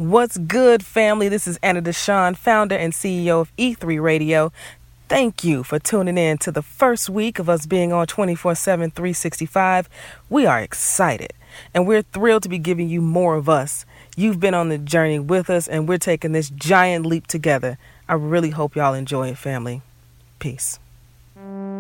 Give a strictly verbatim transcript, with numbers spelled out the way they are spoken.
What's good, family? This is Anna Deshawn, founder and C E O of E three Radio. Thank you for tuning in to the first week of us being on twenty-four seven, three sixty-five. We are excited, and we're thrilled to be giving you more of us. You've been on the journey with us, and we're taking this giant leap together. I really hope y'all enjoy it, family. Peace.